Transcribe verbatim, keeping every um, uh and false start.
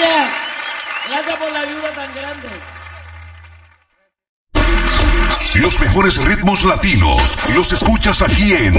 Gracias. Gracias por la ayuda tan grande. Los mejores ritmos latinos los escuchas aquí en